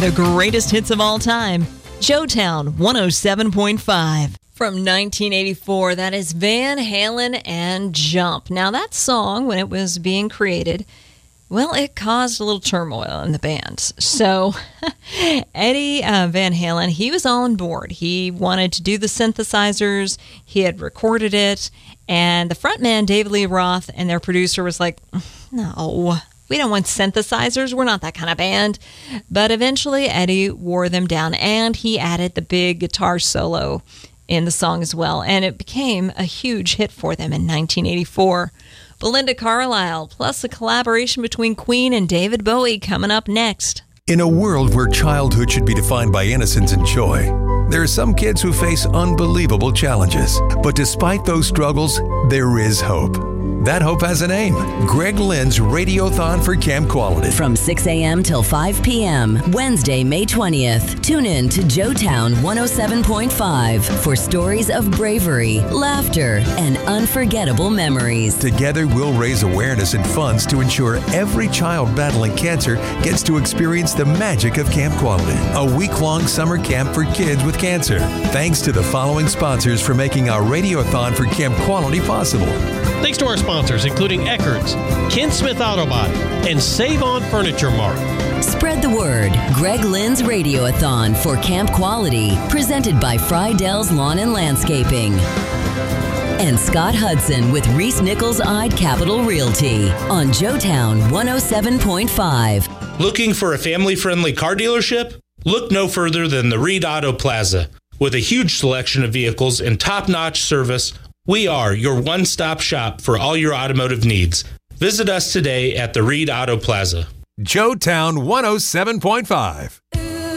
the greatest hits of all time. Joetown 107.5. From 1984, that is Van Halen and Jump. Now, that song, when it was being created, well, it caused a little turmoil in the band. So Eddie Van Halen, he was on board. He wanted to do the synthesizers. He had recorded it. And the frontman, David Lee Roth, and their producer was like, no, we don't want synthesizers. We're not that kind of band. But eventually, Eddie wore them down, and he added the big guitar solo in the song as well. And it became a huge hit for them in 1984. Belinda Carlisle, plus a collaboration between Queen and David Bowie coming up next. In a world where childhood should be defined by innocence and joy, there are some kids who face unbelievable challenges. But despite those struggles, there is hope. That hope has a name. Greg Lynn's Radiothon for Camp Quality. From 6 a.m. till 5 p.m., Wednesday, May 20th. Tune in to Joetown 107.5 for stories of bravery, laughter, and unforgettable memories. Together, we'll raise awareness and funds to ensure every child battling cancer gets to experience the magic of Camp Quality, a week-long summer camp for kids with cancer. Thanks to the following sponsors for making our Radiothon for Camp Quality possible. Thanks to our sponsors, including Eckert's, Ken Smith Autobody, and Save On Furniture Mart. Spread the word. Greg Lynn's Radiothon for Camp Quality, presented by Frydell's Lawn and Landscaping. And Scott Hudson with Reese Nichols-Eyed Capital Realty on Joetown 107.5. Looking for a family-friendly car dealership? Look no further than the Reed Auto Plaza. With a huge selection of vehicles and top-notch service, we are your one-stop shop for all your automotive needs. Visit us today at the Reed Auto Plaza. Joetown 107.5.